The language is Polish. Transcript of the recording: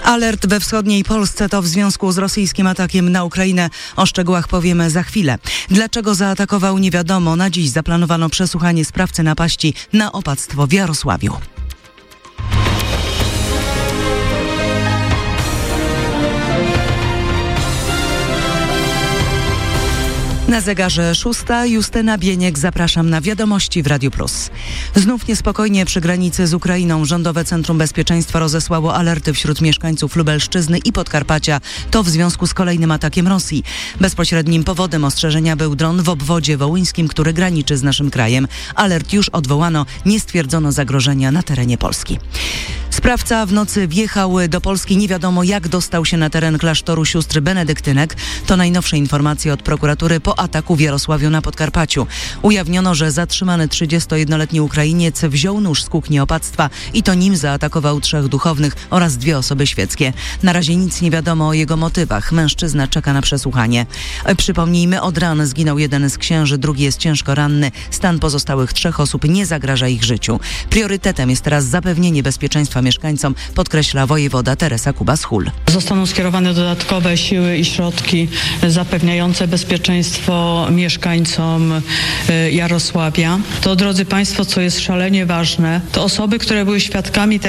Alert we wschodniej Polsce to w związku z rosyjskim atakiem na Ukrainę. O szczegółach powiemy za chwilę. Dlaczego zaatakował, nie wiadomo. Na dziś zaplanowano przesłuchanie sprawcy napaści na opactwo w Jarosławiu. Na zegarze 6. Justyna Bieniek, zapraszam na wiadomości w Radiu Plus. Znów niespokojnie przy granicy z Ukrainą. Rządowe Centrum Bezpieczeństwa rozesłało alerty wśród mieszkańców Lubelszczyzny i Podkarpacia. To w związku z kolejnym atakiem Rosji. Bezpośrednim powodem ostrzeżenia był dron w obwodzie wołyńskim, który graniczy z naszym krajem. Alert już odwołano, nie stwierdzono zagrożenia na terenie Polski. Sprawca w nocy wjechał do Polski. Nie wiadomo, jak dostał się na teren klasztoru sióstr benedyktynek. To najnowsze informacje od prokuratury po ataku w Jarosławiu na Podkarpaciu. Ujawniono, że zatrzymany 31-letni Ukrainiec wziął nóż z kuchni opactwa i to nim zaatakował 3 duchownych oraz 2 osoby świeckie. Na razie nic nie wiadomo o jego motywach. Mężczyzna czeka na przesłuchanie. Przypomnijmy, od ran zginął jeden z księży, drugi jest ciężko ranny. Stan pozostałych 3 osób nie zagraża ich życiu. Priorytetem jest teraz zapewnienie bezpieczeństwa mieszkańcom, podkreśla wojewoda Teresa Kubas-Hul. Zostaną skierowane dodatkowe siły i środki zapewniające bezpieczeństwo mieszkańcom Jarosławia. To, drodzy Państwo, co jest szalenie ważne, to osoby, które były świadkami